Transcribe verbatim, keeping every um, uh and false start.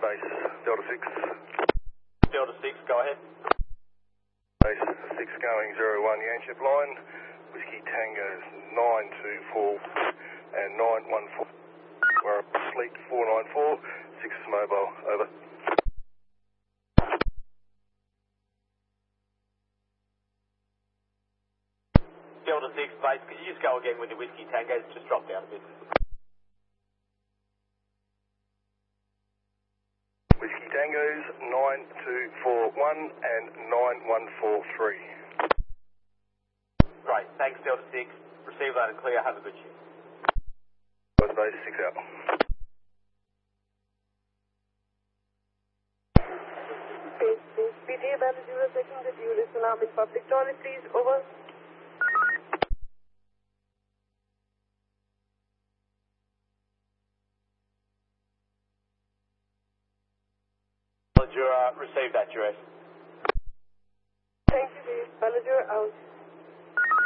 Base, Delta six. Delta six, go ahead. Base six going zero one Yanship line, Whiskey Tango nine two four and nine one four. We're up Fleet four nine four, six is mobile, over. Delta six, base, could you just go again with the Whiskey Tango? Just drop down a bit. Whiskey Tango's nine two four one and nine one four three. Great, thanks Delta six. Receive loud and clear, have a good shift. Base Base six out. Base Base, P T A Ballot zero second that you listen arm in public toilet please, over. Jura, receive that, Jura. Thank you, Base. Ballot out.